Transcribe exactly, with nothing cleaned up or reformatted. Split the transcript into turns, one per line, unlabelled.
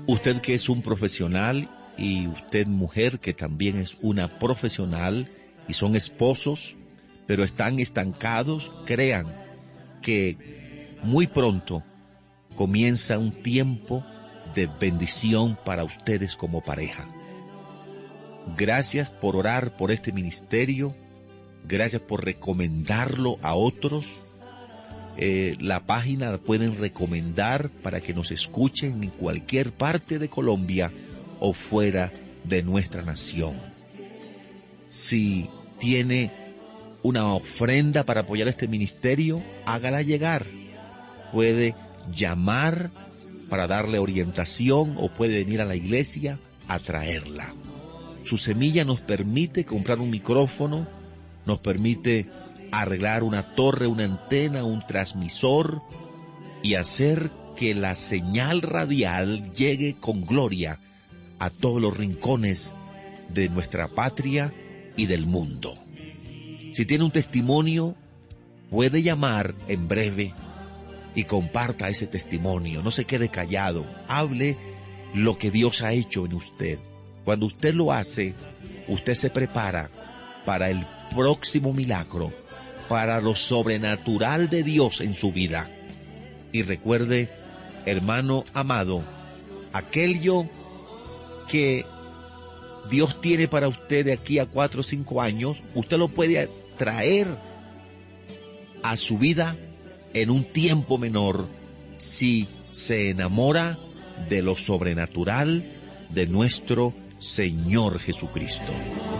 Usted que es un profesional y usted mujer que también es una profesional y son esposos, pero están estancados, crean que muy pronto comienza un tiempo de bendición para ustedes como pareja. Gracias por orar por este ministerio, gracias por recomendarlo a otros. Eh, la página la pueden recomendar para que nos escuchen en cualquier parte de Colombia o fuera de nuestra nación. Si tiene una ofrenda para apoyar este ministerio, hágala llegar. Puede llamar para darle orientación o puede venir a la iglesia a traerla. Su semilla nos permite comprar un micrófono, nos permite arreglar una torre, una antena, un transmisor y hacer que la señal radial llegue con gloria a todos los rincones de nuestra patria y del mundo. Si tiene un testimonio, puede llamar en breve y comparta ese testimonio. No se quede callado, hable lo que Dios ha hecho en usted. Cuando usted lo hace, usted se prepara para el próximo milagro, para lo sobrenatural de Dios en su vida. Y recuerde, hermano amado, aquello que Dios tiene para usted de aquí a cuatro o cinco años, usted lo puede traer a su vida en un tiempo menor si se enamora de lo sobrenatural de nuestro Señor Jesucristo.